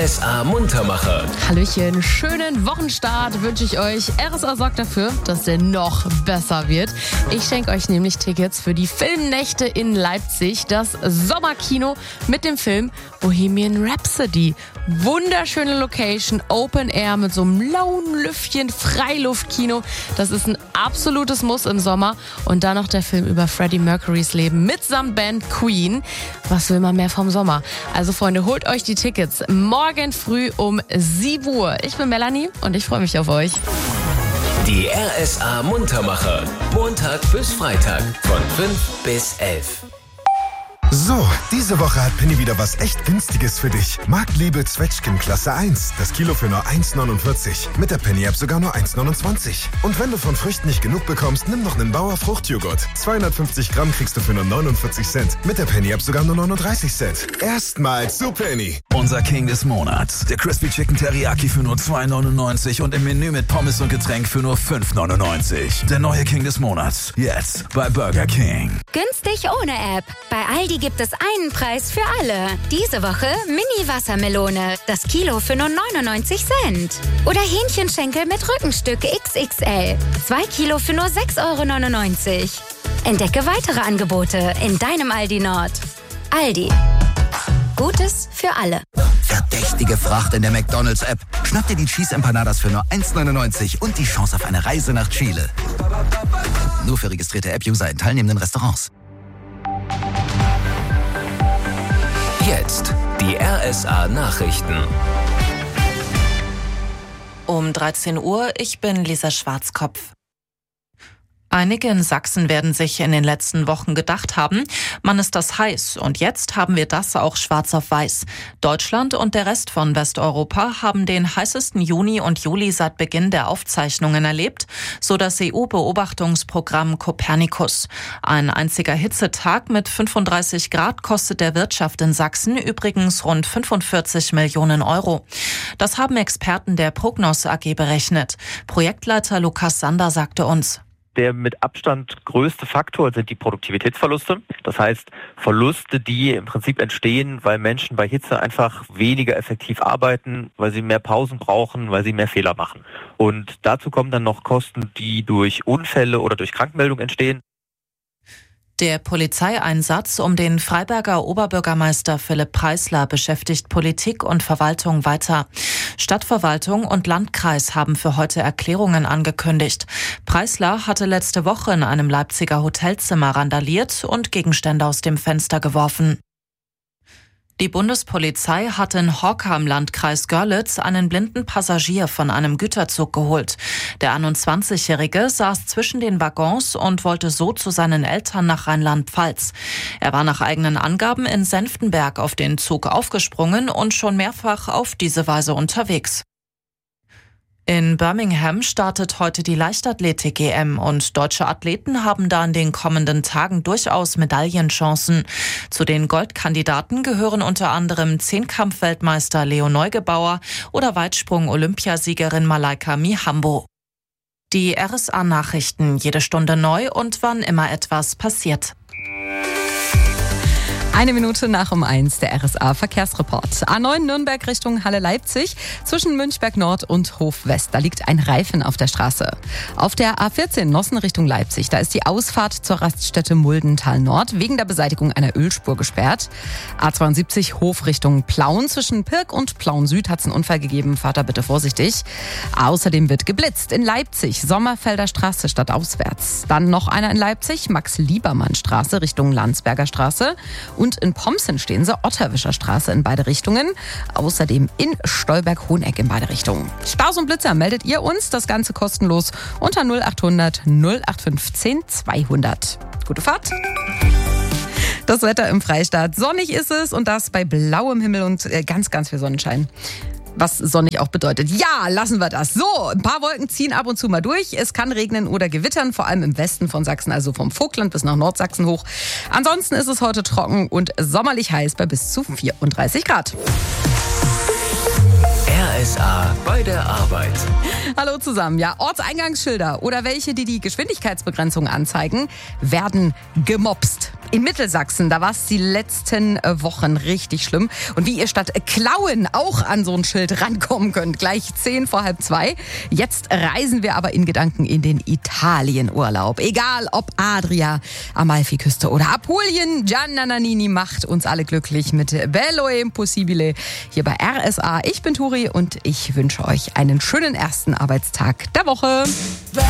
RSA Muntermacher. Hallöchen, schönen Wochenstart wünsche ich euch. RSA sorgt dafür, dass der noch besser wird. Ich schenke euch nämlich Tickets für die Filmnächte in Leipzig, das Sommerkino mit dem Film Bohemian Rhapsody. Wunderschöne Location, Open Air mit so einem lauen Lüftchen, Freiluftkino. Das ist ein absolutes Muss im Sommer. Und dann noch der Film über Freddie Mercurys Leben mitsamt Band Queen. Was will man mehr vom Sommer? Also Freunde, holt euch die Tickets morgen früh um 7 Uhr. Ich bin Melanie und ich freue mich auf euch. Die RSA Muntermacher. Montag bis Freitag von 5 bis 11. So, diese Woche hat Penny wieder was echt Günstiges für dich. Marktliebe Zwetschgen Klasse 1. Das Kilo für nur 1,49. Mit der Penny-App sogar nur 1,29. Und wenn du von Früchten nicht genug bekommst, nimm noch einen Bauer Fruchtjoghurt. 250 Gramm kriegst du für nur 49 Cent. Mit der Penny-App sogar nur 39 Cent. Erstmals zu Penny. Unser King des Monats. Der Crispy Chicken Teriyaki für nur 2,99 und im Menü mit Pommes und Getränk für nur 5,99. Der neue King des Monats. Jetzt bei Burger King. Günstig ohne App. Bei Aldi gibt es einen Preis für alle. Diese Woche Mini-Wassermelone. Das Kilo für nur 99 Cent. Oder Hähnchenschenkel mit Rückenstück XXL. 2 Kilo für nur 6,99 €. Entdecke weitere Angebote in deinem Aldi Nord. Aldi. Gutes für alle. Verdächtige Fracht in der McDonald's-App. Schnapp dir die Cheese Empanadas für nur 1,99 € und die Chance auf eine Reise nach Chile. Nur für registrierte App-User in teilnehmenden Restaurants. Jetzt die RSA Nachrichten. Um 13 Uhr, ich bin Lisa Schwarzkopf. Einige in Sachsen werden sich in den letzten Wochen gedacht haben, man ist das heiß und jetzt haben wir das auch schwarz auf weiß. Deutschland und der Rest von Westeuropa haben den heißesten Juni und Juli seit Beginn der Aufzeichnungen erlebt, so das EU-Beobachtungsprogramm Copernicus. Ein einziger Hitzetag mit 35 Grad kostet der Wirtschaft in Sachsen übrigens rund 45 Millionen €. Das haben Experten der Prognos AG berechnet. Projektleiter Lukas Sander sagte uns: Der mit Abstand größte Faktor sind die Produktivitätsverluste. Das heißt, Verluste, die im Prinzip entstehen, weil Menschen bei Hitze einfach weniger effektiv arbeiten, weil sie mehr Pausen brauchen, weil sie mehr Fehler machen. Und dazu kommen dann noch Kosten, die durch Unfälle oder durch Krankmeldung entstehen. Der Polizeieinsatz um den Freiberger Oberbürgermeister Philipp Preisler beschäftigt Politik und Verwaltung weiter. Stadtverwaltung und Landkreis haben für heute Erklärungen angekündigt. Preisler hatte letzte Woche in einem Leipziger Hotelzimmer randaliert und Gegenstände aus dem Fenster geworfen. Die Bundespolizei hat in Horka im Landkreis Görlitz einen blinden Passagier von einem Güterzug geholt. Der 21-Jährige saß zwischen den Waggons und wollte so zu seinen Eltern nach Rheinland-Pfalz. Er war nach eigenen Angaben in Senftenberg auf den Zug aufgesprungen und schon mehrfach auf diese Weise unterwegs. In Birmingham startet heute die Leichtathletik-EM und deutsche Athleten haben da in den kommenden Tagen durchaus Medaillenchancen. Zu den Goldkandidaten gehören unter anderem Zehnkampf-Weltmeister Leo Neugebauer oder Weitsprung-Olympiasiegerin Malaika Mihambo. Die RSA-Nachrichten jede Stunde neu und wann immer etwas passiert. 1 Minute nach um 1, der RSA-Verkehrsreport. A9 Nürnberg Richtung Halle Leipzig, zwischen Münchberg Nord und Hof West. Da liegt ein Reifen auf der Straße. Auf der A14 Nossen Richtung Leipzig, da ist die Ausfahrt zur Raststätte Muldental Nord wegen der Beseitigung einer Ölspur gesperrt. A72 Hof Richtung Plauen, zwischen Pirk und Plauen Süd hat es einen Unfall gegeben. Fahrt da bitte vorsichtig. Außerdem wird geblitzt in Leipzig, Sommerfelder Straße stadtauswärts. Dann noch einer in Leipzig, Max-Liebermann-Straße Richtung Landsberger Straße. Und in Pomsen stehen sie, Otterwischer Straße in beide Richtungen. Außerdem in Stolberg-Hoheneck in beide Richtungen. Staus und Blitzer meldet ihr uns, das Ganze kostenlos unter 0800 0815 200. Gute Fahrt! Das Wetter im Freistaat. Sonnig ist es und das bei blauem Himmel und ganz, ganz viel Sonnenschein. Was sonnig auch bedeutet. Ja, lassen wir das. So, ein paar Wolken ziehen ab und zu mal durch. Es kann regnen oder gewittern, vor allem im Westen von Sachsen, also vom Vogtland bis nach Nordsachsen hoch. Ansonsten ist es heute trocken und sommerlich heiß bei bis zu 34 Grad. RSA bei der Arbeit. Hallo zusammen. Ja, Ortseingangsschilder oder welche, die die Geschwindigkeitsbegrenzung anzeigen, werden gemopst. In Mittelsachsen, da war es die letzten Wochen richtig schlimm. Und wie ihr statt Klauen auch an so ein Schild rankommen könnt, gleich 1:10 Jetzt reisen wir aber in Gedanken in den Italienurlaub. Egal ob Adria, Amalfiküste oder Apulien, Gianna Nannini macht uns alle glücklich mit Bello e Impossibile hier bei RSA. Ich bin Turi und ich wünsche euch einen schönen ersten Arbeitstag der Woche.